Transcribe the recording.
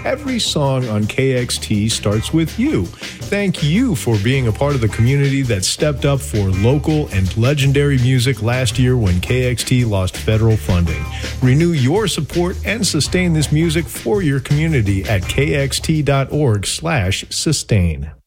every song on KXT starts with you. Thank you for being a part of the community that stepped up for local and legendary music last year when KXT lost federal funding. Renew your support and sustain this music for your community at kxt.org/sustain.